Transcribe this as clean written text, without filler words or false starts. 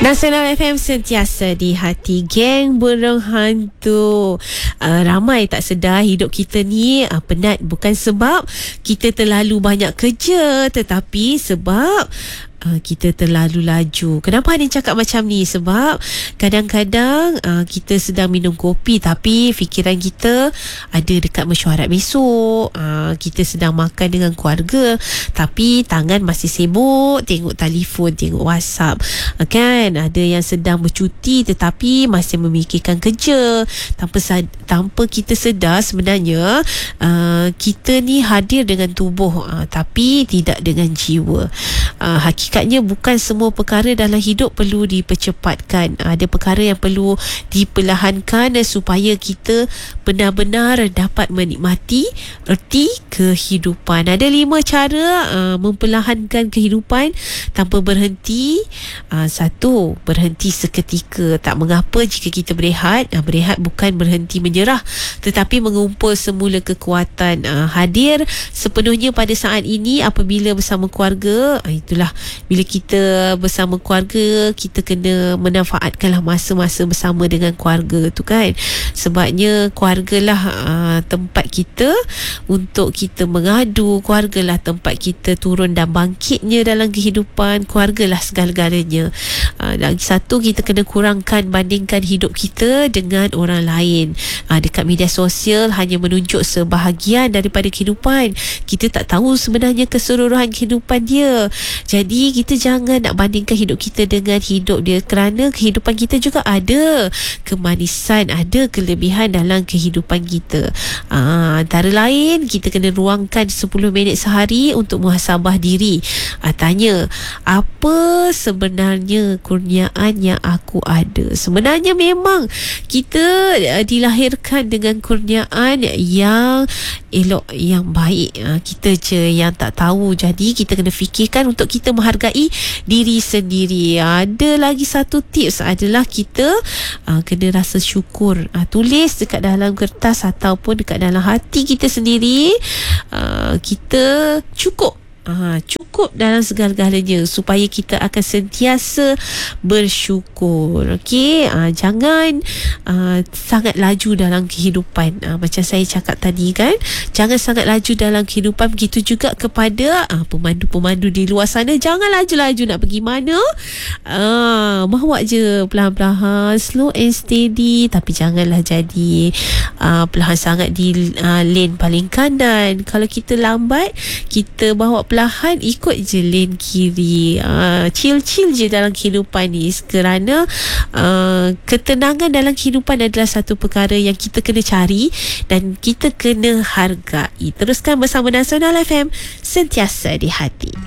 Nasional FM sentiasa di hati, geng burung hantu. Ramai tak sedar hidup kita ni penat bukan sebab kita terlalu banyak kerja, tetapi sebab kita terlalu laju. Kenapa ada cakap macam ni? Sebab kadang-kadang kita sedang minum kopi tapi fikiran kita ada dekat mesyuarat besok. Kita sedang makan dengan keluarga tapi tangan masih sibuk tengok telefon, tengok WhatsApp. Kan ada yang sedang bercuti tetapi masih memikirkan kerja. Tanpa kita sedar sebenarnya kita ni hadir dengan tubuh tapi tidak dengan jiwa. Hakikatnya bukan semua perkara dalam hidup perlu dipercepatkan. Ada perkara yang perlu diperlahankan supaya kita benar-benar dapat menikmati erti kehidupan. Ada 5 cara memperlahankan kehidupan tanpa berhenti. 1. Berhenti seketika. Tak mengapa jika kita berehat. Berehat bukan berhenti menyerah, tetapi mengumpul semula kekuatan. Hadir sepenuhnya pada saat ini apabila bersama keluarga. Itulah, bila kita bersama keluarga, kita kena memanfaatkanlah masa-masa bersama dengan keluarga tu kan. Sebabnya keluargalah tempat kita untuk kita mengadu, keluargalah tempat kita turun dan bangkitnya dalam kehidupan, keluargalah segala-galanya. Lagi satu, kita kena kurangkan bandingkan hidup kita dengan orang lain. Dekat media sosial hanya menunjuk sebahagian daripada kehidupan. Kita tak tahu sebenarnya keseluruhan kehidupan dia. Jadi kita jangan nak bandingkan hidup kita dengan hidup dia, kerana kehidupan kita juga ada kemanisan, ada kelebihan dalam kehidupan kita. Antara lain, kita kena ruangkan 10 minit sehari untuk muhasabah diri. Tanya, apa sebenarnya kurniaan yang aku ada? Sebenarnya memang kita dilahirkan dengan kurniaan yang elok, yang baik. Kita je yang tak tahu. Jadi kita kena fikirkan untuk kita menghargai diri sendiri. Ada lagi satu tips adalah kita kena rasa syukur. Tulis dekat dalam kertas ataupun dekat dalam hati kita sendiri, kita cukup dalam segala-galanya supaya kita akan sentiasa bersyukur. Okey, jangan sangat laju dalam kehidupan. Macam saya cakap tadi kan, jangan sangat laju dalam kehidupan. Begitu juga kepada pemandu-pemandu di luar sana, jangan laju-laju nak pergi mana. Bawa je pelan-pelan, slow and steady, tapi janganlah jadi perlahan sangat di lane paling kanan. Kalau kita lambat, kita bawa perlahan, ikut je lane kiri. Chill-chill je dalam kehidupan ni, kerana ketenangan dalam kehidupan adalah satu perkara yang kita kena cari dan kita kena hargai. Teruskan bersama Nasional FM, sentiasa di hati.